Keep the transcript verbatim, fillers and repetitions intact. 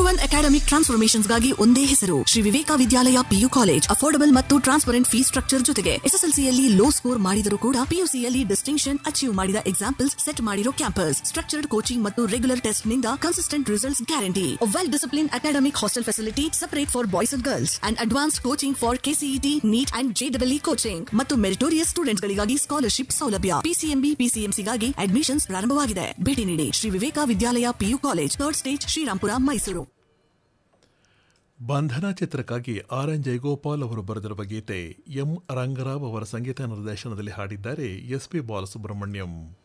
Proven academic ಟ್ರಾನ್ಸ್ಫಾರ್ಮೇಶನ್ಸ್ ಗಾಗಿ ಒಂದೇ ಹೆಸರು ಶ್ರೀ ವಿವೇಕ ವಿದ್ಯಾಲಯ ಪಿಯು ಕಾಲೇಜ್. ಅಫೋರ್ಡಬಲ್ ಮತ್ತು ಟ್ರಾನ್ಸ್ಪರೆಂಟ್ ಫೀಸ್ ಸ್ಟ್ರಕ್ಚರ್ ಜೊತೆಗೆ ಎಸ್ಎಸ್ಎಲ್ಸಿಯಲ್ಲಿ ಲೋ ಸ್ಕೋರ್ ಮಾಡಿದರೂ ಕೂಡ ಪಿಯುಸಿಯಲ್ಲಿ ಡಿಸ್ಟಿಂಕ್ಷನ್ ಅಚೀವ್ ಮಾಡಿದ ಎಕ್ಸಾಂಪಲ್ಸ್ ಸೆಟ್ ಮಾಡಿರೋ ಕ್ಯಾಂಪಸ್. ಸ್ಟ್ರಕ್ಚರ್ಡ್ ಕೋಚಿಂಗ್ ಮತ್ತು ರೆಗ್ಯುಲರ್ ಟೆಸ್ಟ್ ನಿಂದ consistent results guarantee. Well discipline academic hostel facility separate for boys and girls and advanced coaching for KCET, neat and ಜೆಡಬ್ಲ್ಇ coaching ಮತ್ತು meritorious students ಗಳಿಗಾಗಿ scholarship ಸೌಲಭ್ಯ. PCMB ಪಿಸಿಎಂಸಿಗಾಗಿ admissions ಪ್ರಾರಂಭವಾಗಿದೆ. ಭೇಟಿ ನೀಡಿ ಶ್ರೀ ವಿವೇಕ ವಿದ್ಯಾಲಯ PU college, third stage, Srirampura, Mysuru. ಬಂಧನ ಚಿತ್ರಕ್ಕಾಗಿ R N Jayagopal ಅವರು ಬರೆದಿರುವ ಗೀತೆ ಎಂ ರಂಗರಾವ್ ಅವರ ಸಂಗೀತ ನಿರ್ದೇಶನದಲ್ಲಿ ಹಾಡಿದ್ದಾರೆ ಎಸ್ ಪಿ ಬಾಲಸುಬ್ರಹ್ಮಣ್ಯಂ.